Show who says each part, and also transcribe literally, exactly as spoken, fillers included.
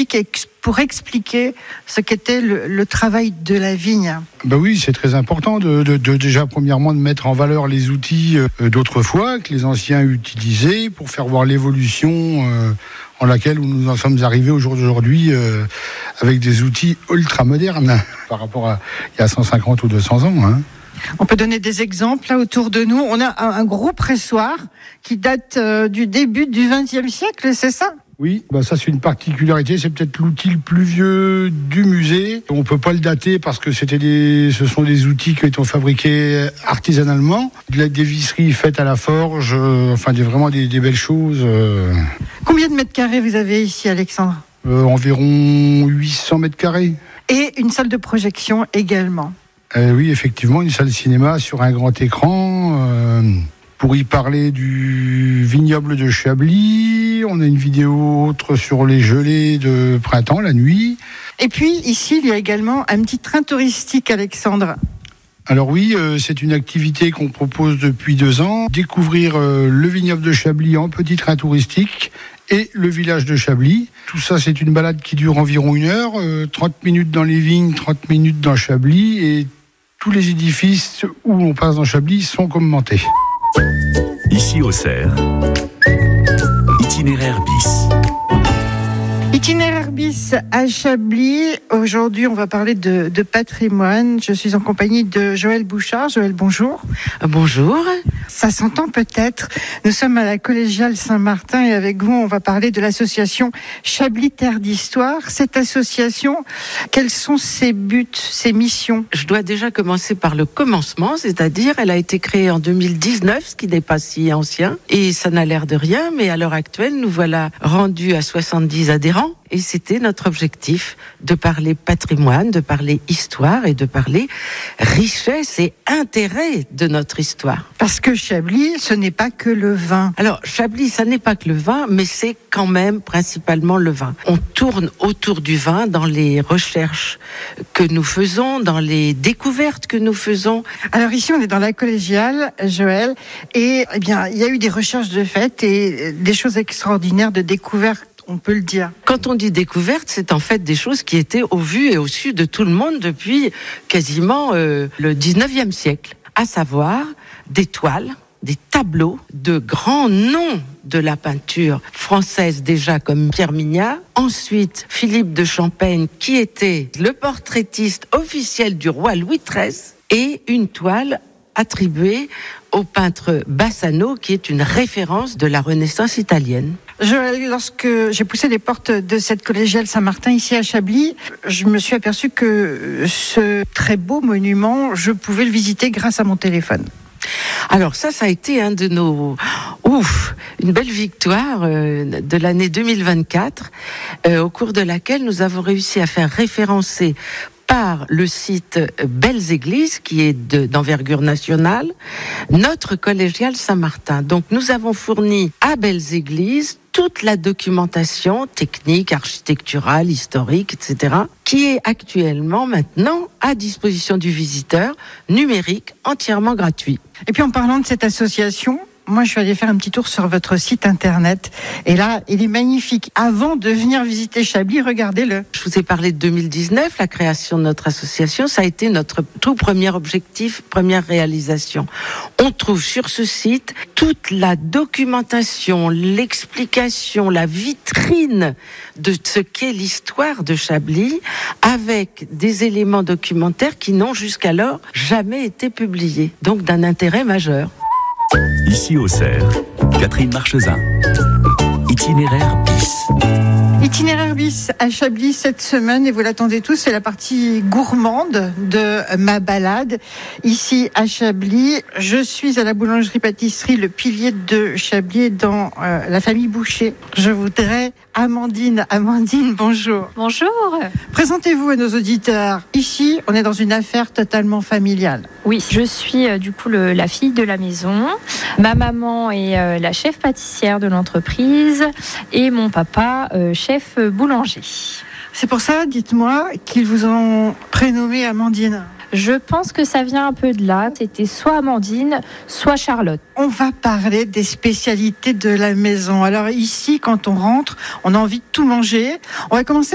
Speaker 1: musique ex- pour expliquer ce qu'était le, le travail de la vigne.
Speaker 2: Ben oui, c'est très important de, de, de déjà premièrement de mettre en valeur les outils euh, d'autrefois que les anciens utilisaient pour faire voir l'évolution euh, en laquelle nous en sommes arrivés au jour d'aujourd'hui euh, avec des outils ultra modernes par rapport à il y a cent cinquante ou deux cents ans. Hein.
Speaker 1: On peut donner des exemples là autour de nous. On a un, un gros pressoir qui date euh, du début du vingtième siècle, c'est ça ?
Speaker 2: Oui, bah ça c'est une particularité, c'est peut-être l'outil le plus vieux du musée. On peut pas le dater parce que c'était des, ce sont des outils qui ont été fabriqués artisanalement, des visseries faites à la forge, euh, enfin des, vraiment des, des belles choses. Euh.
Speaker 1: Combien de mètres carrés vous avez ici, Alexandre ?
Speaker 2: euh, Environ huit cents mètres carrés.
Speaker 1: Et une salle de projection également.
Speaker 2: Euh, oui, effectivement, une salle de cinéma sur un grand écran. Euh, pour y parler du vignoble de Chablis, on a une vidéo autre sur les gelées de printemps, la nuit.
Speaker 1: Et puis, ici, il y a également un petit train touristique, Alexandre.
Speaker 2: Alors oui, euh, c'est une activité qu'on propose depuis deux ans. Découvrir euh, le vignoble de Chablis en petit train touristique et le village de Chablis. Tout ça, c'est une balade qui dure environ une heure, euh, trente minutes dans les vignes, trente minutes dans Chablis, et tous les édifices où on passe dans Chablis sont commentés.
Speaker 3: Ici au Cerf, itinéraire bis.
Speaker 1: Itinéraire bis à Chablis. Aujourd'hui, on va parler de, de patrimoine. Je suis en compagnie de Joëlle Bouchard. Joëlle, bonjour.
Speaker 4: Bonjour.
Speaker 1: Ça s'entend peut-être. Nous sommes à la collégiale Saint-Martin et avec vous, on va parler de l'association Chablis Terre d'Histoire. Cette association, quels sont ses buts, ses missions ?
Speaker 4: Je dois déjà commencer par le commencement, c'est-à-dire elle a été créée en deux mille dix-neuf, ce qui n'est pas si ancien, et ça n'a l'air de rien, mais à l'heure actuelle, nous voilà rendus à soixante-dix adhérents. Et c'était notre objectif de parler patrimoine, de parler histoire et de parler richesse et intérêt de notre histoire.
Speaker 1: Parce que Chablis, ce n'est pas que le vin.
Speaker 4: Alors, Chablis, ça n'est pas que le vin, mais c'est quand même principalement le vin. On tourne autour du vin dans les recherches que nous faisons, dans les découvertes que nous faisons.
Speaker 1: Alors ici, on est dans la collégiale, Joëlle, et eh bien, il y a eu des recherches de fait et des choses extraordinaires de découvertes. On peut le dire.
Speaker 4: Quand on dit découverte, c'est en fait des choses qui étaient au vu et au su de tout le monde depuis quasiment euh, le dix-neuvième siècle. À savoir des toiles, des tableaux de grands noms de la peinture française déjà comme Pierre Mignard. Ensuite, Philippe de Champaigne qui était le portraitiste officiel du roi Louis treize et une toile attribuée au peintre Bassano qui est une référence de la Renaissance italienne.
Speaker 1: Je, lorsque j'ai poussé les portes de cette collégiale Saint-Martin ici à Chablis, je me suis aperçu que ce très beau monument, je pouvais le visiter grâce à mon téléphone.
Speaker 4: Alors ça, ça a été un de nos... Ouf, une belle victoire euh, de l'année deux mille vingt-quatre, euh, au cours de laquelle nous avons réussi à faire référencer par le site Belles Églises, qui est de, d'envergure nationale, notre collégiale Saint-Martin. Donc nous avons fourni à Belles Églises toute la documentation technique, architecturale, historique, et cetera, qui est actuellement maintenant à disposition du visiteur, numérique, entièrement gratuit.
Speaker 1: Et puis en parlant de cette association, moi, je suis allée faire un petit tour sur votre site internet. Et là, il est magnifique. Avant de venir visiter Chablis, regardez-le.
Speaker 4: Je vous ai parlé de deux mille dix-neuf, la création de notre association. Ça a été notre tout premier objectif, première réalisation. On trouve sur ce site toute la documentation, l'explication, la vitrine de ce qu'est l'histoire de Chablis, avec des éléments documentaires qui n'ont jusqu'alors jamais été publiés. Donc d'un intérêt majeur.
Speaker 3: Ici au Cerf, Catherine Marchesin. Itinéraire bis.
Speaker 1: Itinéraire bis à Chablis cette semaine, et vous l'attendez tous, c'est la partie gourmande de ma balade ici à Chablis. Je suis à la boulangerie-pâtisserie Le Pilier de Chablis dans euh, la famille Boucher. Je voudrais Amandine. Amandine, bonjour.
Speaker 5: Bonjour.
Speaker 1: Présentez-vous à nos auditeurs. Ici, on est dans une affaire totalement familiale.
Speaker 5: Oui, je suis euh, du coup le, la fille de la maison. Ma maman est euh, la chef pâtissière de l'entreprise et mon papa euh, chef boulanger.
Speaker 1: C'est pour ça, dites-moi, qu'ils vous ont prénommé Amandine.
Speaker 5: Je pense que ça vient un peu de là. C'était soit Amandine, soit Charlotte.
Speaker 1: On va parler des spécialités de la maison. Alors ici, quand on rentre, on a envie de tout manger. On va commencer